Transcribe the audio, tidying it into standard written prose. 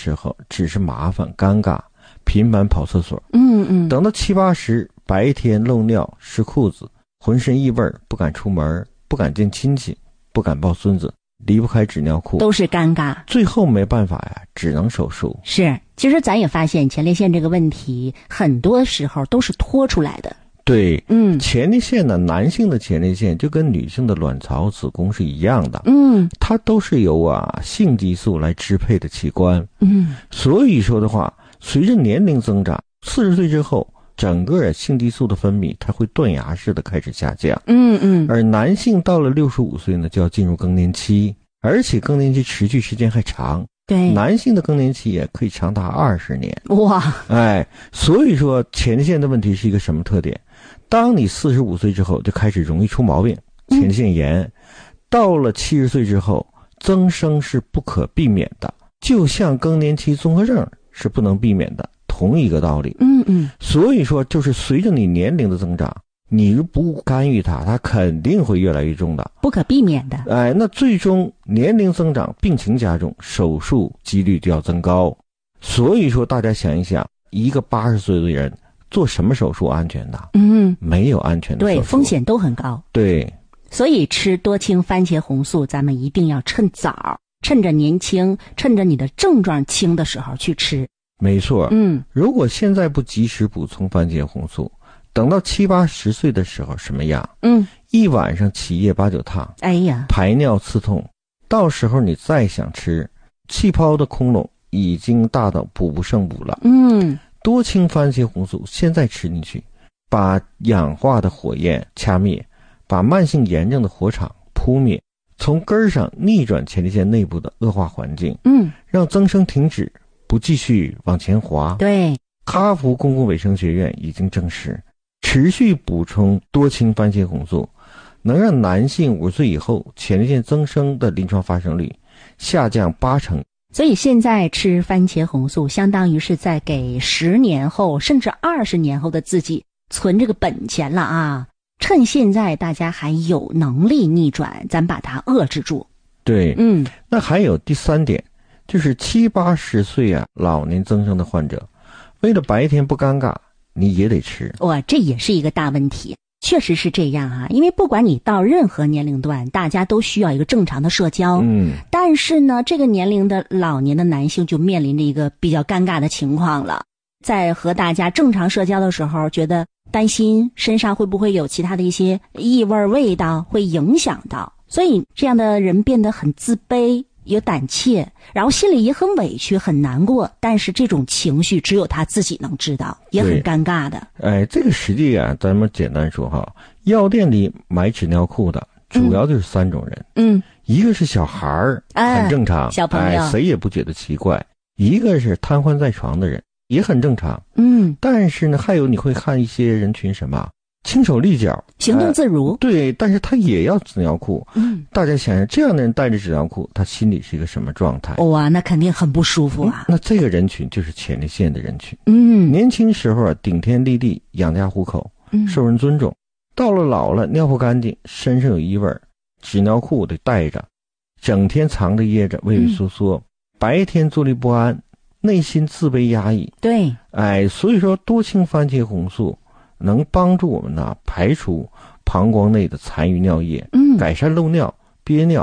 时候只是麻烦尴尬，频繁跑厕所。等到7、80，白天漏尿湿裤子，浑身异味，不敢出门，不敢见亲戚，不敢抱孙子，离不开纸尿裤，都是尴尬。最后没办法呀，只能手术。是，其实咱也发现前列腺这个问题很多时候都是拖出来的。对，前列腺呢，男性的前列腺就跟女性的卵巢、子宫是一样的，它都是由性激素来支配的器官，所以说的话，随着年龄增长，40岁之后，整个性激素的分泌它会断崖式的开始下降，而男性到了65岁呢，就要进入更年期，而且更年期持续时间还长。对，男性的更年期也可以长达20年。哇！所以说前列腺的问题是一个什么特点？当你45岁之后就开始容易出毛病，前列腺炎，到了70岁之后，增生是不可避免的，就像更年期综合症是不能避免的，同一个道理。所以说就是随着你年龄的增长，你不干预它肯定会越来越重的，不可避免的。那最终年龄增长，病情加重，手术几率就要增高。所以说大家想一想，一个80岁的人做什么手术安全的？没有安全的手术，对，风险都很高。对，所以吃多氢番茄红素咱们一定要趁早，趁着年轻，趁着你的症状轻的时候去吃。没错，如果现在不及时补充番茄红素，等到70、80岁的时候什么样？一晚上起夜8、9趟，排尿刺痛，到时候你再想吃，气泡的空洞已经大到补不胜补了。多氢番茄红素现在吃进去，把氧化的火焰掐灭，把慢性炎症的火场扑灭，从根上逆转前列腺内部的恶化环境，让增生停止，不继续往前滑。对，哈佛公共卫生学院已经证实，持续补充多氢番茄红素能让男性50岁以后前列腺增生的临床发生率下降80%。所以现在吃番茄红素相当于是在给10年后甚至20年后的自己存这个本钱了啊！趁现在大家还有能力逆转，咱把它遏制住。对，那还有第3点，就是70、80岁老年增生的患者，为了白天不尴尬，你也得吃。哇，这也是一个大问题。确实是这样啊，因为不管你到任何年龄段，大家都需要一个正常的社交。但是呢，这个年龄的老年的男性就面临着一个比较尴尬的情况了，在和大家正常社交的时候，觉得担心身上会不会有其他的一些异味味道会影响到，所以这样的人变得很自卑，有胆怯，然后心里也很委屈很难过，但是这种情绪只有他自己能知道，也很尴尬的。这个实际咱们简单说哈，药店里买纸尿裤的主要就是3种人。一个是小孩儿，很正常，小朋友，谁也不觉得奇怪。一个是瘫痪在床的人，也很正常。但是呢，还有你会看一些人群什么轻手利脚，行动自如。对，但是他也要纸尿裤。大家想想，这样的人带着纸尿裤，他心里是一个什么状态？哇，那肯定很不舒服啊。那这个人群就是前列腺的人群。年轻时候顶天立地，养家糊口，受人尊重。到了老了，尿不干净，身上有异味，纸尿裤得带着，整天藏着掖着，畏畏缩缩，白天坐立不安，内心自卑压抑。对，所以说多氢番茄红素能帮助我们排除膀胱内的残余尿液，改善漏尿、憋尿。